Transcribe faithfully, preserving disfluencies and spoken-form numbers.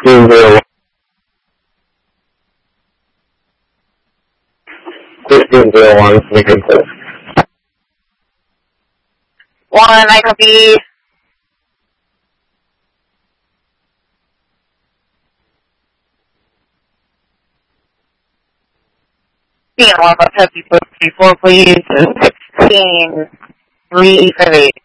fifteen zero fifteen zero one, Lincoln Cole. One, I copy. Being one, let's have you book before, please. sixteen three eight five eight.